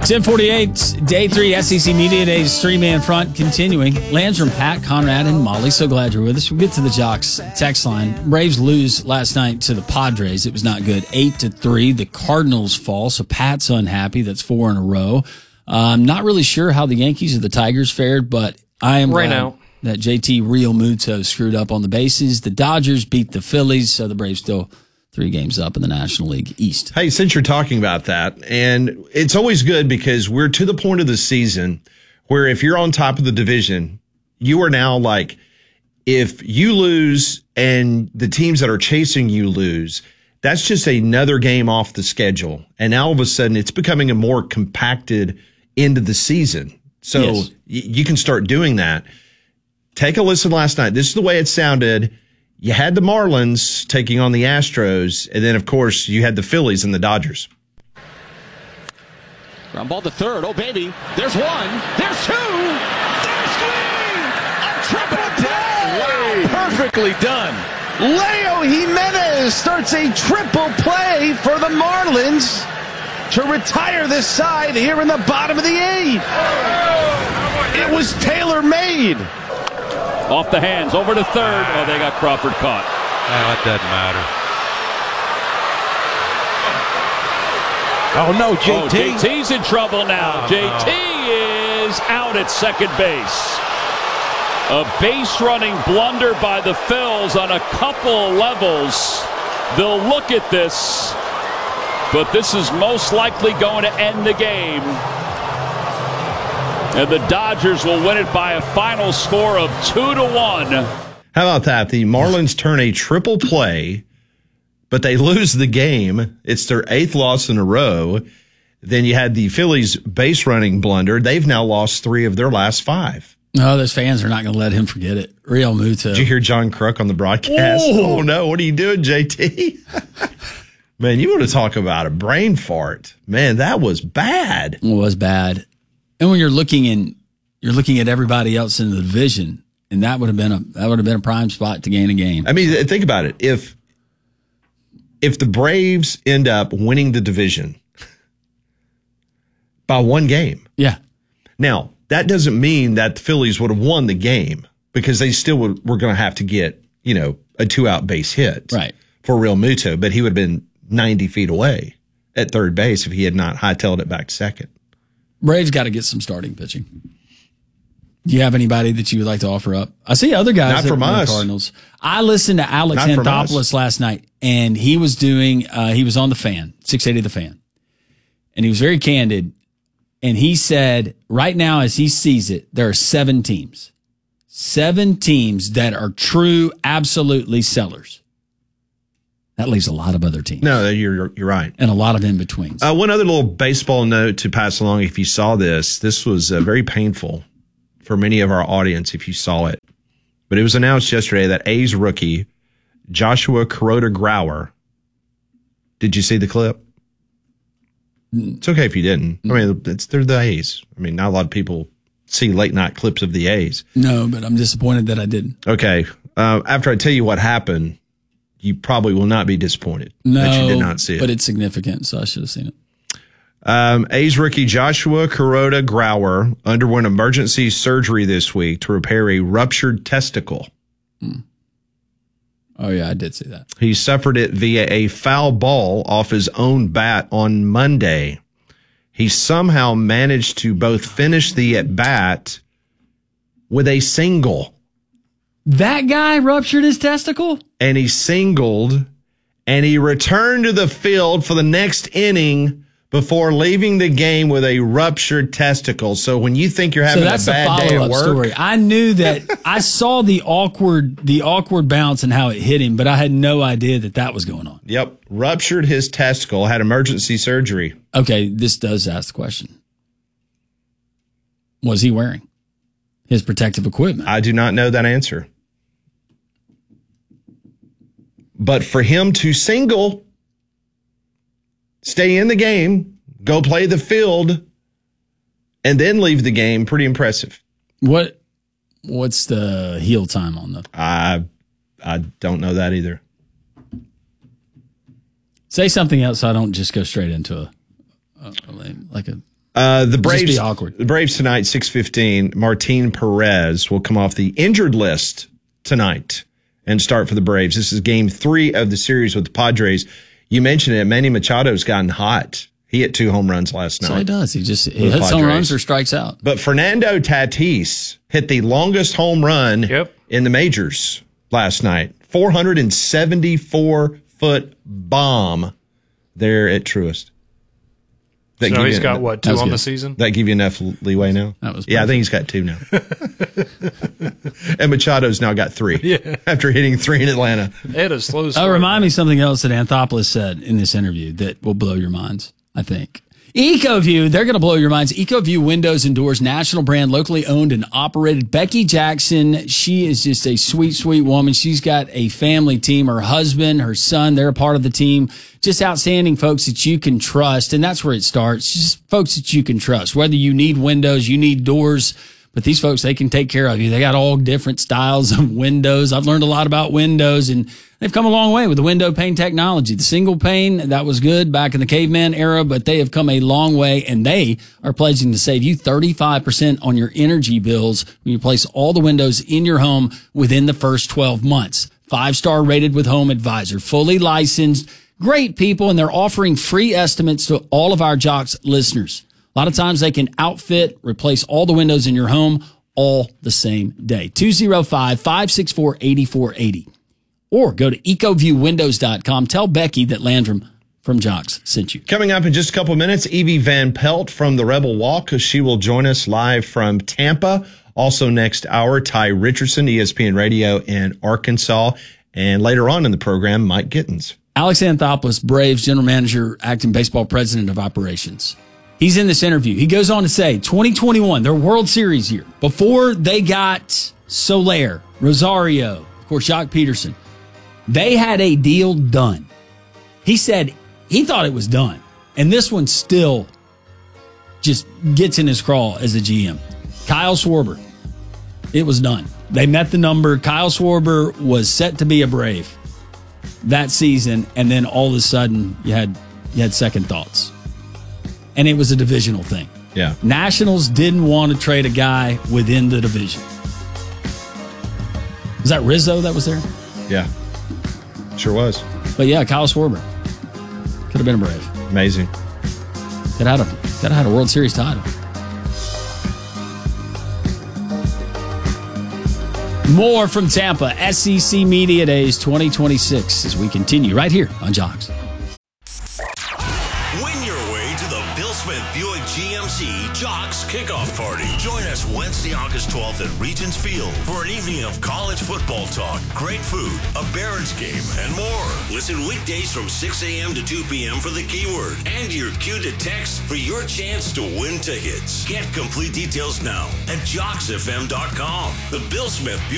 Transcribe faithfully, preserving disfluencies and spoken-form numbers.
ten forty-eight, day three, S E C Media Days, three-man front continuing. Landrum, Pat, Conrad, and Molly. So glad you're with us. We'll get to the Jocks text line. Braves lose last night to the Padres. It was not good. Eight to three. The Cardinals fall, so Pat's unhappy. That's four in a row. I'm not really sure how the Yankees or the Tigers fared, but I am right glad now that J T Realmuto screwed up on the bases. The Dodgers beat the Phillies, so the Braves still three games up in the National League East. Hey, since you're talking about that, and it's always good because we're to the point of the season where if you're on top of the division, you are now like, if you lose and the teams that are chasing you lose, that's just another game off the schedule. And now all of a sudden it's becoming a more compacted end of the season. So Yes. y- you can start doing that. Take a listen last night. This is the way it sounded. You had the Marlins taking on the Astros, and then, of course, you had the Phillies and the Dodgers. Ground ball to third. Oh, baby. There's one. There's two. There's three. A triple play. Wow, perfectly done. Leo Jimenez starts a triple play for the Marlins to retire this side here in the bottom of the eighth. It was tailor-made. Off the hands, over to third. Oh, they got Crawford caught. Oh, it doesn't matter. Oh, no, J T. Oh, J T's in trouble now. Oh, J T no. is out at second base. A base running blunder by the Phils on a couple levels. They'll look at this, but this is most likely going to end the game. And the Dodgers will win it by a final score of two to one. How about that? The Marlins turn a triple play, but they lose the game. It's their eighth loss in a row. Then you had the Phillies base running blunder. They've now lost three of their last five. No, those fans are not going to let him forget it. Realmuto. Did you hear John Kruk on the broadcast? Ooh. Oh, no. What are you doing, J T? Man, you want to talk about a brain fart. Man, that was bad. It was bad. And when you're looking in, you're looking at everybody else in the division, and that would have been a that would have been a prime spot to gain a game. I mean, think about it. If if the Braves end up winning the division by one game, Yeah. now that doesn't mean that the Phillies would have won the game because they still would, were going to have to get, you know, a two out base hit Right. for Realmuto, but he would have been ninety feet away at third base if he had not hightailed it back to second. Braves got to get some starting pitching. Do you have anybody that you would like to offer up? I see other guys. Not that from were the us. Cardinals. I listened to Alex Not from Anthopoulos us. last night, and he was doing. Uh, he was on the Fan, six eighty The Fan, and he was very candid. And he said, right now, as he sees it, there are seven teams, seven teams that are true, absolutely sellers. That leaves a lot of other teams. No, you're you're right. And a lot of in-betweens. Uh, one other little baseball note to pass along if you saw this. This was uh, very painful for many of our audience if you saw it. But it was announced yesterday that A's rookie, Joshua Kuroda Grauer, did you see the clip? It's okay if you didn't. I mean, it's, they're the A's. I mean, not a lot of people see late night clips of the A's. No, but I'm disappointed that I didn't. Okay. Uh, after I tell you what happened, you probably will not be disappointed No, that you did not see it. but it's significant, so I should have seen it. Um, A's rookie Joshua Kuroda Grauer underwent emergency surgery this week to repair a ruptured testicle. Hmm. Oh, yeah, I did see that. He suffered it via a foul ball off his own bat on Monday. He somehow managed to both finish the at-bat with a single. That guy ruptured his testicle? And he singled, and he returned to the field for the next inning before leaving the game with a ruptured testicle. So when you think you're having so that's a bad a day at follow-up work, story. I knew that. I saw the awkward, the awkward bounce and how it hit him, but I had no idea that that was going on. Yep, ruptured his testicle, had emergency surgery. Okay, this does ask the question: was he wearing his protective equipment? I do not know that answer. But for him to single, stay in the game, go play the field, and then leave the game, pretty impressive. What What's the heel time on the? I I don't know that either. Say something else so I don't just go straight into a, a like a Uh, the It'll just Braves, be awkward. The Braves tonight, six fifteen. Martin Perez will come off the injured list tonight and start for the Braves. This is game three of the series with the Padres. You mentioned it. Manny Machado's gotten hot. He hit two home runs last night. So he does. He just he hits home runs or strikes out. But Fernando Tatis hit the longest home run Yep. in the majors last night. four hundred seventy-four foot bomb there at Truist. That So give he's you- got, what, two was on good. the season? That give you enough leeway now? That was yeah, I think he's got two now. And Machado's now got three. Yeah. After hitting three in Atlanta. They had a slow Oh, start. remind me something else that Anthopoulos said in this interview that will blow your minds, I think. EcoView, they're going to blow your minds. EcoView Windows and Doors, national brand, locally owned and operated. Becky Jackson, she is just a sweet, sweet woman. She's got a family team. Her husband, her son, they're a part of the team. Just outstanding folks that you can trust. And that's where it starts. Just folks that you can trust. Whether you need windows, you need doors, but these folks, they can take care of you. They got all different styles of windows. I've learned a lot about windows, and they've come a long way with the window pane technology. The single pane, that was good back in the caveman era, but they have come a long way, and they are pledging to save you thirty-five percent on your energy bills when you place all the windows in your home within the first twelve months. Five-star rated with Home Advisor, fully licensed, great people, and they're offering free estimates to all of our Jocks listeners. A lot of times they can outfit, replace all the windows in your home all the same day. two oh five, five six four, eight four eight oh. Or go to ecoview windows dot com. Tell Becky that Landrum from Jocks sent you. Coming up in just a couple of minutes, Evie Van Pelt from the Rebel Walk. She will join us live from Tampa. Also next hour, Ty Richardson, E S P N Radio in Arkansas. And later on in the program, Mike Gittins. Alex Anthopoulos, Braves general manager, acting baseball president of operations. He's in this interview. He goes on to say, twenty twenty-one, their World Series year, before they got Soler, Rosario, of course, Jock Peterson, they had a deal done. He said he thought it was done. And this one still just gets in his craw as a G M. Kyle Schwarber, it was done. They met the number. Kyle Schwarber was set to be a Brave that season, and then all of a sudden you had you had second thoughts. And it was a divisional thing. Yeah. Nationals didn't want to trade a guy within the division. Was that Rizzo that was there? Yeah. Sure was. But yeah, Kyle Schwarber. Could have been a Brave. Amazing. Could have had a, could have had a World Series title. More from Tampa, S E C Media Days twenty twenty-six as we continue right here on Jocks. Win your way to the Bill Smith Buick G M C Jocks Kickoff Party. Join us Wednesday, August twelfth at Regents Field for an evening of college football talk, great food, a Barons game, and more. Listen weekdays from six a.m. to two p.m. for the keyword and your cue to text for your chance to win tickets. Get complete details now at jocks f m dot com. The Bill Smith Buick